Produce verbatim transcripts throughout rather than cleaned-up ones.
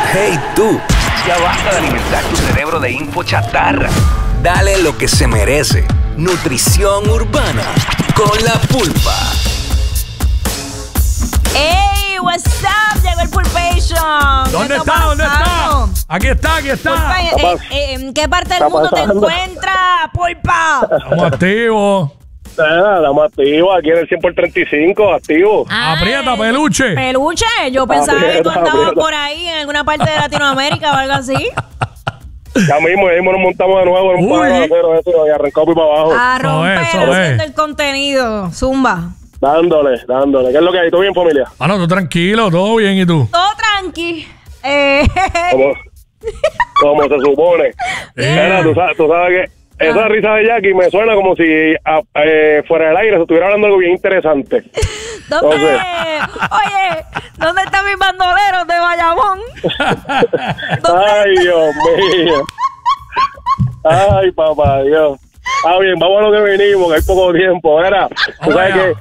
Hey tú, ya basta de alimentar tu cerebro de info chatarra. Dale lo que se merece. Nutrición urbana con la pulpa. ¡Hey! What's up? Llegó el Pulpation. ¿Dónde está? ¿Dónde está? Aquí está, aquí está. Pulpa, eh, eh, ¿en qué parte del mundo te encuentras, Pulpa? Estamos activos. Estamos activos aquí en el cien por treinta y cinco, activos. Ah, Aprieta, peluche. Peluche. Yo pensaba Aprieta, que tú estabas aprieta. por ahí en alguna parte de Latinoamérica o algo así. Ya mismo, ya mismo nos montamos de nuevo en un Uy. pájaro de acero eso y arrancamos y para abajo. A romper Eso es, eso haciendo es. el contenido. Zumba. Dándole, dándole. ¿Qué es lo que hay? ¿Todo bien, familia? Ah, no, tú tranquilo, todo bien, ¿y tú? Todo tranqui. Eh, Como, como se supone. Mira, tú sabes, tú sabes que esa risa de Jackie me suena como si a- eh, fuera del aire se estuviera hablando algo bien interesante. ¿Dónde? No sé. Oye, ¿dónde están mis bandoleros de Bayamón? ¿Dónde Ay, Dios mío. Ay, papá, Dios. Ah, bien, vamos a lo que venimos, que hay poco tiempo. Mira, tú sabes que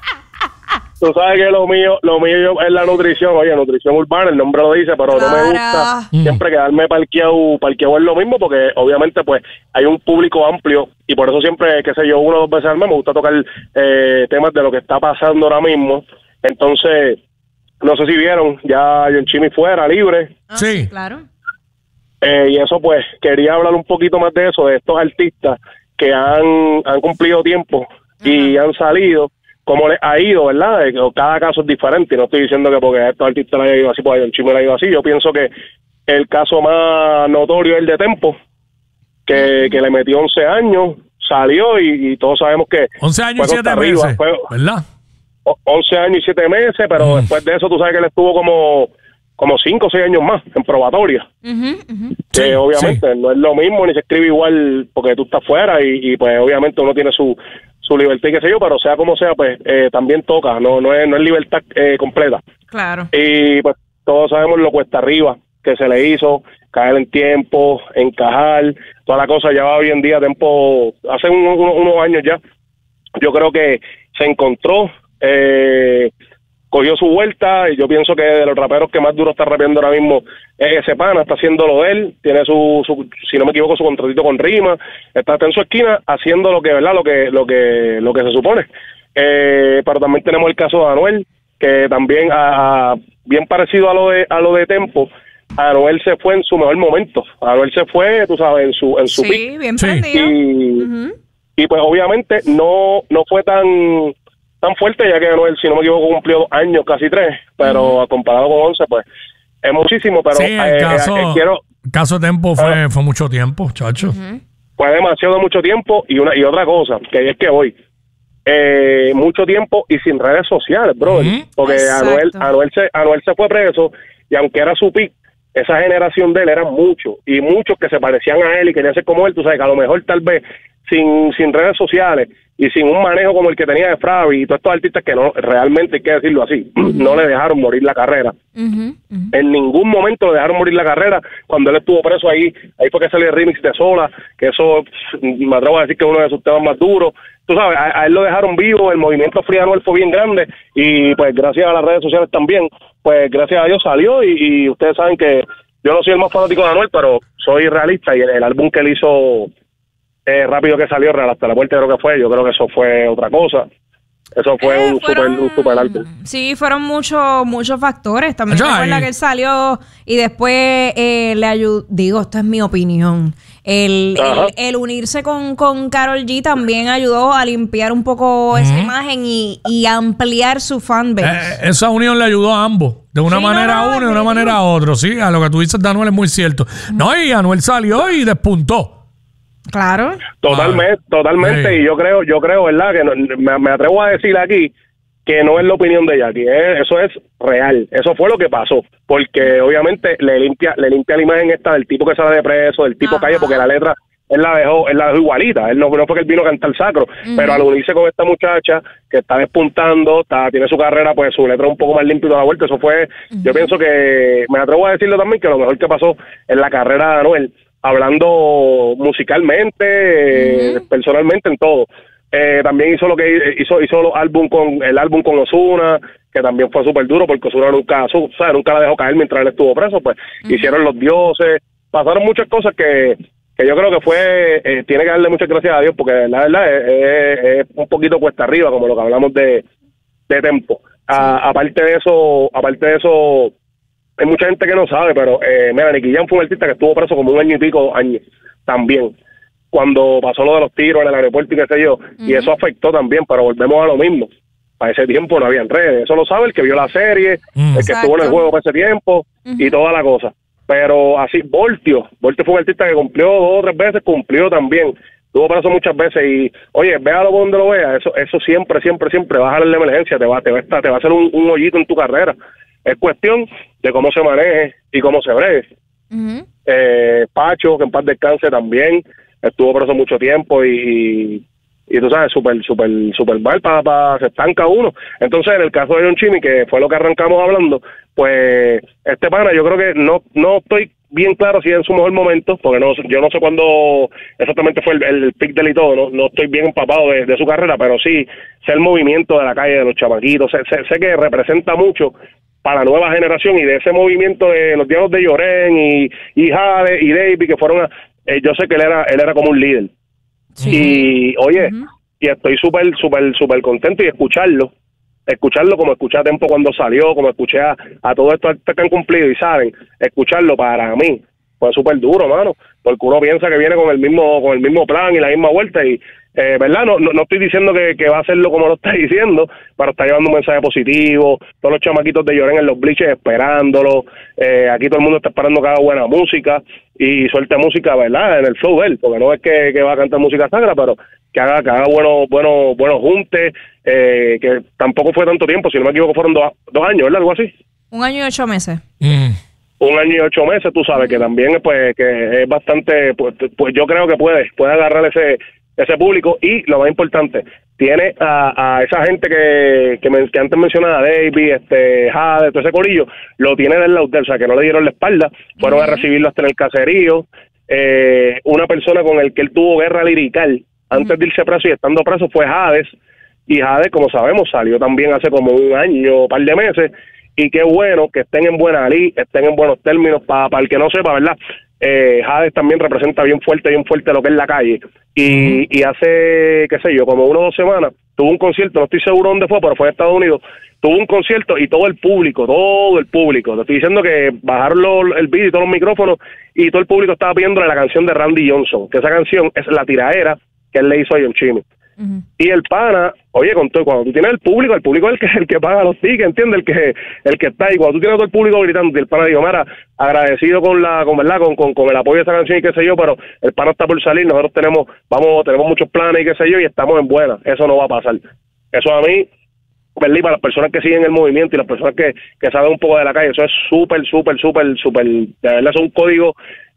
tú sabes que lo mío, lo mío es la nutrición. Oye, nutrición urbana, el nombre lo dice, pero no me gusta Claro. siempre quedarme parqueado, parqueado en lo mismo, porque obviamente pues hay un público amplio y por eso siempre, qué sé yo, uno o dos veces al mes me gusta tocar eh, temas de lo que está pasando ahora mismo. Entonces, no sé si vieron, ya John Chimmy fuera, libre. Ah, Sí. Claro. Eh, y eso pues, quería hablar un poquito más de eso, de estos artistas que han, han cumplido tiempo y han salido, cómo les ha ido, ¿verdad? Eh, que cada caso es diferente, y no estoy diciendo que porque a estos artistas le haya ido así, pues a John Chimmy le ha ido así. Yo pienso que el caso más notorio es el de Tempo, que, que le metió once años, salió y, y todos sabemos que once años y fue siete costa arriba, meses, fue ¿verdad? o- once años y siete meses, pero después de eso tú sabes que él estuvo como como cinco o seis años más en probatoria. Ujú, ujú. Que Sí, obviamente no es lo mismo ni se escribe igual porque tú estás fuera y, y pues obviamente uno tiene su su libertad y qué sé yo, pero sea como sea pues eh, también toca, no no es no es libertad eh, completa. Claro. Y pues todos sabemos lo cuesta arriba que se le hizo, caer en tiempo, encajar, toda la cosa. Ya va hoy en día tiempo, hace un- un- unos años ya, yo creo que se encontró, eh, cogió su vuelta, y yo pienso que de los raperos que más duro está rapeando ahora mismo es ese pana, está haciendo lo de él, tiene su, su si no me equivoco, su contratito con Rima, está, está en su esquina haciendo lo que, ¿verdad? Lo que, lo que, lo que se supone. Eh, pero también tenemos el caso de Anuel, que también a, a- bien parecido a lo de, a lo de Tempo, Anuel se fue en su mejor momento, Anuel se fue, tú sabes, en su, en su pick. Sí, bien Sí. prendido. Y, Ujú. y pues obviamente no no fue tan tan fuerte, ya que Anuel, si no me equivoco, cumplió dos años, casi tres, pero comparado con once, pues es muchísimo, pero Sí, el eh, caso, eh, quiero, el caso de Tempo fue, fue mucho tiempo, chacho. fue demasiado mucho tiempo, y una y otra cosa, que es que hoy, eh, mucho tiempo y sin redes sociales, brother, Ujú. porque Exacto. Anuel, Anuel, se, Anuel se fue preso, y aunque era su pick, esa generación de él eran muchos, y muchos que se parecían a él y querían ser como él, tú sabes que a lo mejor tal vez sin, sin redes sociales y sin un manejo como el que tenía de Fravi y todos estos artistas que no, realmente hay que decirlo así, no le dejaron morir la carrera. Ujú, ujú. En ningún momento le dejaron morir la carrera. Cuando él estuvo preso ahí, ahí fue que salió el remix de Sola, que eso pff, me atrevo a decir que es uno de sus temas más duros. Tú sabes, a, a él lo dejaron vivo, el movimiento Free Anuel fue bien grande, y pues gracias a las redes sociales también, pues gracias a Dios salió, y, y ustedes saben que yo no soy el más fanático de Anuel, pero soy realista, y el, el álbum que él hizo eh, rápido que salió, Real hasta la muerte creo que fue, yo creo que eso fue otra cosa. Eso fue Eh, un super fueron- un super álbum. Sí, fueron muchos muchos factores. También Ya, recuerda y- que él salió y después eh, le ayudó. Digo, esta es mi opinión. El, Ajá. el, el unirse con, con Karol G también ayudó a limpiar un poco esa imagen y, y ampliar su fanbase. Eh, esa unión le ayudó a ambos, de una Sí, manera no, no, a uno y de una definitivo. manera a otro. Sí, a lo que tú dices de Anuel es muy cierto. No, y Anuel salió y despuntó. Claro. Totalmente, totalmente, Sí. y yo creo, yo creo, ¿verdad? Que no- me, me atrevo a decir aquí que no es la opinión de Jackie, eh, eso es real, eso fue lo que pasó, porque obviamente le limpia, le limpia la imagen esta del tipo que sale de preso, del tipo Ajá. calle, porque la letra él la dejó, él la dejó igualita, él no, no fue que él vino a cantar sacro, pero al unirse con esta muchacha que está despuntando, está, tiene su carrera, pues su letra un poco más limpia y toda la vuelta, eso fue, yo pienso que, me atrevo a decirlo también, que lo mejor que pasó en la carrera de Anuel, hablando musicalmente, eh, personalmente, en todo. Eh, también hizo lo que hizo hizo los álbum con el álbum con Ozuna, que también fue súper duro porque Ozuna nunca, su, ¿sabes? nunca la dejó caer mientras él estuvo preso, pues uh-huh. hicieron Los Dioses, pasaron muchas cosas que, que yo creo que fue, eh, tiene que darle muchas gracias a Dios, porque la verdad es, es, es un poquito cuesta arriba, como lo que hablamos de, de Tempo. A, aparte de eso, aparte de eso, hay mucha gente que no sabe, pero eh, mira, Nicky Jam fue un artista que estuvo preso como un año y pico, dos años, también. Cuando pasó lo de los tiros en el aeropuerto y qué sé yo, uh-huh. y eso afectó también, pero volvemos a lo mismo. Para ese tiempo no había redes, eso lo sabe el que vio la serie, uh-huh. el que estuvo en el juego para ese tiempo, uh-huh. y toda la cosa. Pero así, Voltio, Voltio fue un artista que cumplió dos o tres veces, cumplió también, tuvo preso muchas veces y, oye, véalo por donde lo vea, eso eso siempre, siempre, siempre va a jalar la emergencia, te va, te va, a, estar, te va a hacer un, un hoyito en tu carrera. Es cuestión de cómo se maneje y cómo se bregue. Uh-huh. Eh, Pacho, que en paz descanse también, estuvo preso mucho tiempo y, y, y tú sabes, súper, súper, súper mal, para pa, se estanca uno. Entonces, en el caso de John Chimmy, que fue lo que arrancamos hablando, pues, este pana, yo creo que no no estoy bien claro si es en su mejor momento, porque no yo no sé cuándo exactamente fue el, el pick del y todo, no, no estoy bien empapado de, de su carrera, pero sí, sé el movimiento de la calle de los chamaquitos, sé, sé, sé que representa mucho para la nueva generación y de ese movimiento de los diálogos de Llorén y, y Jade y David, que fueron a... Eh, yo sé que él era él era como un líder. Sí. Y, oye, uh-huh. y estoy súper, súper, súper contento y escucharlo, escucharlo como escuché a Tempo cuando salió, como escuché a, a todos estos que han cumplido y saben, escucharlo para mí fue súper duro, mano, porque uno piensa que viene con el mismo con el mismo plan y la misma vuelta y, eh, ¿verdad? No, no, no estoy diciendo que, que va a hacerlo como lo está diciendo, pero está llevando un mensaje positivo, todos los chamaquitos de Llorén en los bleachers esperándolo, eh, aquí todo el mundo está esperando que haga buena música y suelte música, ¿verdad? En el flow de él, porque no es que, que va a cantar música sagra, pero que haga que haga buenos buenos buenos juntes, eh, que tampoco fue tanto tiempo, si no me equivoco fueron dos, dos años, ¿verdad? Algo así. Un año y ocho meses. Mm. Un año y ocho meses, tú sabes, que también pues que es bastante, pues, pues yo creo que puede, puede agarrar ese ese público y lo más importante, tiene a, a esa gente que que, me, que antes mencionaba, David, este, Jade, todo ese corillo, lo tiene del lado del, o sea, que no le dieron la espalda, fueron uh-huh. a recibirlo hasta en el caserío, eh, una persona con el que él tuvo guerra lirical antes uh-huh. de irse preso y estando preso fue Hades, y Hades, como sabemos, salió también hace como un año, un par de meses, y qué bueno que estén en buena ley, estén en buenos términos, para pa el que no sepa, ¿verdad? Eh, Hades también representa bien fuerte, bien fuerte lo que es la calle, y, uh-huh. y hace, qué sé yo, como una o dos semanas, tuvo un concierto, no estoy seguro dónde fue, pero fue en Estados Unidos, tuvo un concierto y todo el público, todo el público, te estoy diciendo que bajaron lo, el vídeo y todos los micrófonos, y todo el público estaba pidiéndole la canción de Randy Johnson, que esa canción es la tiraera que él le hizo a John Chimmy. Uh-huh. Y el pana, oye, con todo, cuando tú tienes el público, el público es el que el que paga los tickets, ¿entiendes? El que el que está ahí, cuando tú tienes todo el público gritando, y el pana dijo, mira, agradecido con la, con verdad, con, con, con el apoyo de esa canción y qué sé yo, pero el pana está por salir, nosotros tenemos, vamos, tenemos muchos planes y qué sé yo, y estamos en buena, eso no va a pasar. Eso a mí, ¿verdad? Y para las personas que siguen el movimiento y las personas que, que saben un poco de la calle, eso es súper, súper, súper, súper, de verdad, es un código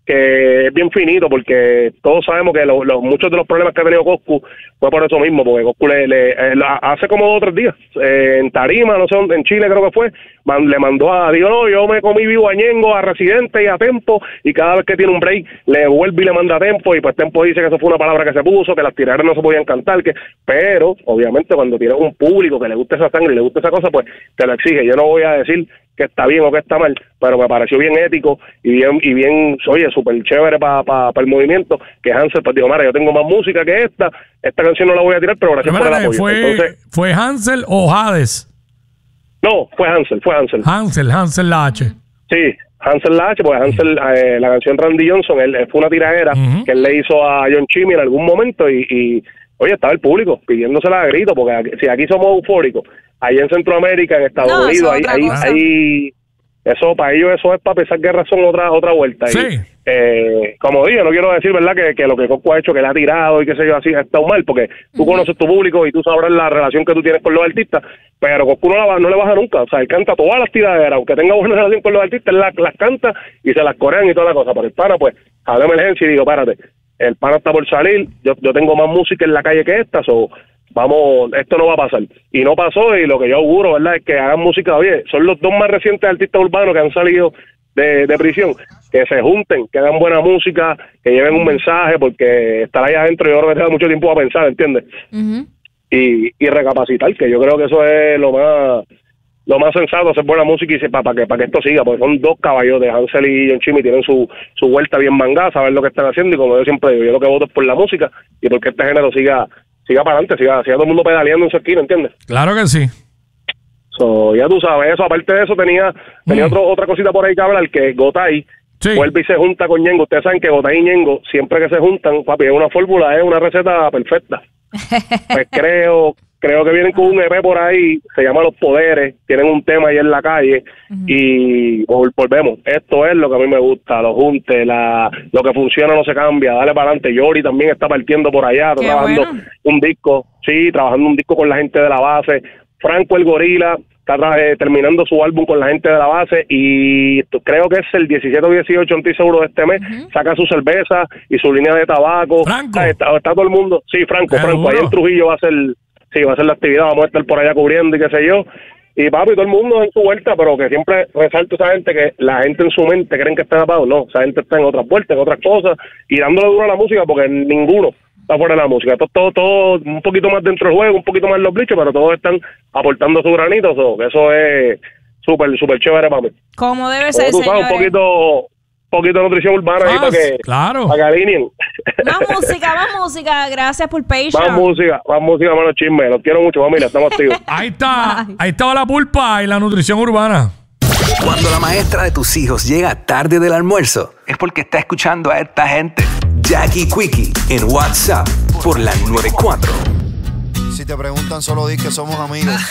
que es bien finito, porque todos sabemos que lo, lo, muchos de los problemas que ha tenido Coscu fue por eso mismo, porque Coscu le, le eh, hace como dos o tres días eh, en Tarima, no sé dónde, en Chile creo que fue, man, le mandó a, digo, no, yo me comí vivo a Ñengo, a Residente y a Tempo, y cada vez que tiene un break le vuelve y le manda a Tempo, y pues Tempo dice que eso fue una palabra que se puso, que las tiraderas no se podían cantar, que pero obviamente cuando tienes un público que le gusta esa sangre y le gusta esa cosa, pues te lo exige. Yo no voy a decir que está bien o que está mal, pero me pareció bien ético y bien, y bien, oye, súper chévere para pa, pa el movimiento, que Hansel pues dijo, mira, yo tengo más música que esta, esta canción no la voy a tirar, pero gracias por el apoyo. ¿Fue, Entonces, ¿Fue Hansel o Hades? No, fue Hansel, fue Hansel. Hansel, Hansel la H. Sí, Hansel la H, porque Hansel, eh, la canción Randy Johnson, él, él fue una tiradera uh-huh. que él le hizo a John Chimmy en algún momento y, y oye, estaba el público pidiéndosela a grito, porque aquí, si aquí somos eufóricos, ahí en Centroamérica, en Estados no, Unidos, ahí, ahí, ahí, eso para ellos eso es para pensar guerras son otra otra vuelta. Sí. Y, eh, como dije, no quiero decir, ¿verdad?, que, que lo que Coscu ha hecho, que le ha tirado y qué sé yo, así, está mal, porque tú uh-huh. conoces tu público y tú sabrás la relación que tú tienes con los artistas, pero Coscu no, la, no le baja nunca, o sea, él canta todas las tiraderas, aunque tenga buena relación con los artistas, él las, las canta y se las corean y toda la cosa, pero el pana, pues, a la emergencia y digo, párate, el pana está por salir, yo, yo tengo más música en la calle que esta, so, vamos, esto no va a pasar. Y no pasó, y lo que yo auguro, ¿verdad?, es que hagan música bien. Son los dos más recientes artistas urbanos que han salido de, de prisión, que se junten, que hagan buena música, que lleven un mensaje, porque estar ahí adentro yo creo que te da mucho tiempo a pensar, ¿entiendes? Uh-huh. Y, y recapacitar, que yo creo que eso es lo más lo más sensato, hacer buena música y para que para que esto siga, porque son dos caballotes, Hansel y John Chimmy tienen su, su vuelta bien mangada, saber lo que están haciendo, y como yo siempre digo, yo lo que voto es por la música y porque este género siga siga para adelante, siga, siga todo el mundo pedaleando en su esquina, ¿entiendes? Claro que sí. So, ya tú sabes, eso, aparte de eso tenía tenía Mm. otro, otra cosita por ahí que hablar, que Gotay Sí. vuelve y se junta con Ñengo. Ustedes saben que Gotay y Ñengo, siempre que se juntan, papi, es una fórmula, es una receta perfecta. Pues creo creo que vienen con un E P por ahí, se llama Los Poderes, tienen un tema ahí en la calle, uh-huh. y vol- volvemos. Esto es lo que a mí me gusta, los juntes, la, lo que funciona no se cambia, dale para adelante. Yori también está partiendo por allá, Qué trabajando bueno. un disco, sí, trabajando un disco con la gente de la base. Franco el Gorila está eh, terminando su álbum con la gente de la base, y t- creo que es el diecisiete o dieciocho, no estoy seguro, de este mes, uh-huh. saca su cerveza y su línea de tabaco. Franco. Está, está, está todo el mundo, sí, Franco, Qué Franco, ahí duro. en Trujillo va a ser, sí, va a ser la actividad, vamos a estar por allá cubriendo y qué sé yo. Y papi, todo el mundo en su vuelta, pero que siempre resalto esa gente, que la gente en su mente creen que están tapados. No, esa gente está en otras vueltas, en otras cosas, y dándole duro a la música, porque ninguno está fuera de la música. Todo, todo, todo un poquito más dentro del juego, un poquito más en los blichos, pero todos están aportando su granito. So, que eso es súper, súper chévere para mí. Como debe Como ser, tú sabes, señores. un poquito, poquito de nutrición urbana ahí Ah, para que, claro. para que alineen. Más música, más música. Gracias por Patreon. Más música, más música, menos chisme. Los quiero mucho, familia, estamos activos. Ahí está. Bye. Ahí estaba la pulpa y la nutrición urbana. Cuando la maestra de tus hijos llega tarde del almuerzo, es porque está escuchando a esta gente. Jackie Quickie en WhatsApp por la noventa y cuatro. Si te preguntan, solo di que somos amigos.